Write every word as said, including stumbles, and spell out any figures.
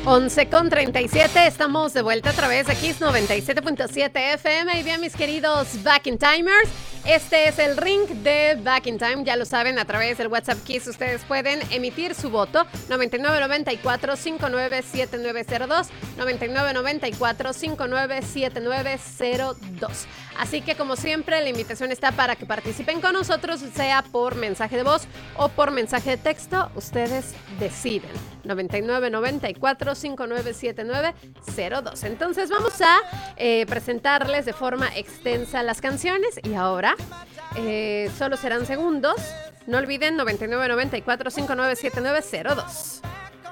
once con treinta y siete, estamos de vuelta a través de Kiss noventa y siete punto siete F M. Y bien, mis queridos Back in Timers, este es el ring de Back in Time. Ya lo saben, a través del WhatsApp Kiss ustedes pueden emitir su voto. noventa y nueve noventa y cuatro cincuenta y nueve setenta y nueve cero dos, noventa y nueve noventa y cuatro cincuenta y nueve setenta y nueve cero dos. Así que, como siempre, la invitación está para que participen con nosotros, sea por mensaje de voz o por mensaje de texto. Ustedes deciden. noventa y nueve noventa y cuatro cincuenta y nueve setenta y nueve cero dos. Entonces vamos a eh, presentarles de forma extensa las canciones y ahora eh, solo serán segundos. No olviden noventa y nueve noventa y cuatro cincuenta y nueve setenta y nueve cero dos.